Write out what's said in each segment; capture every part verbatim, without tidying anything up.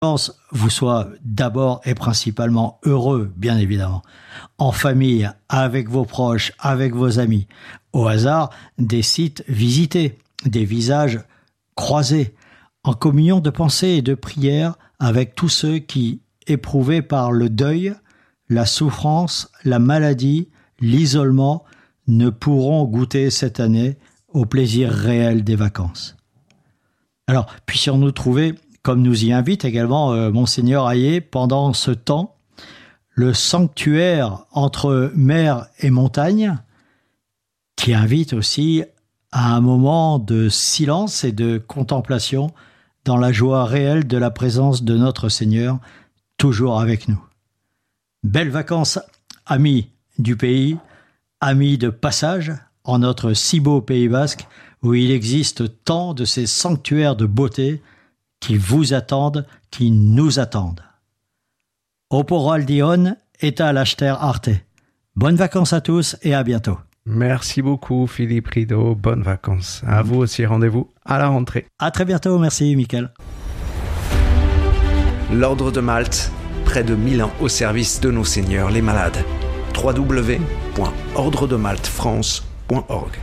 vous soient d'abord et principalement heureux, bien évidemment, en famille, avec vos proches, avec vos amis, au hasard des sites visités, des visages croisés, en communion de pensée et de prière avec tous ceux qui, éprouvés par le deuil, la souffrance, la maladie, l'isolement, ne pourront goûter cette année au plaisir réel des vacances. Alors, puissions-nous trouver, comme nous y invite également euh, Monseigneur Hayet, pendant ce temps, le sanctuaire entre mer et montagne, qui invite aussi à un moment de silence et de contemplation dans la joie réelle de la présence de notre Seigneur, toujours avec nous. Belles vacances, amis du pays, amis de passage, en notre si beau Pays basque, où il existe tant de ces sanctuaires de beauté qui vous attendent, qui nous attendent. Oporaldion eta laster arte. Bonnes vacances à tous et à bientôt. Merci beaucoup Philippe Rideau, bonnes vacances. À vous aussi, rendez-vous à la rentrée. À très bientôt, merci Mickaël. L'Ordre de Malte, près de mille ans au service de nos seigneurs les malades. w w w point ordre de malte france point org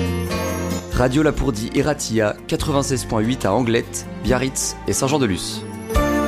Radio Lapourdie et Ratia, quatre-vingt-seize virgule huit à Anglet, Biarritz et Saint-Jean-de-Luz.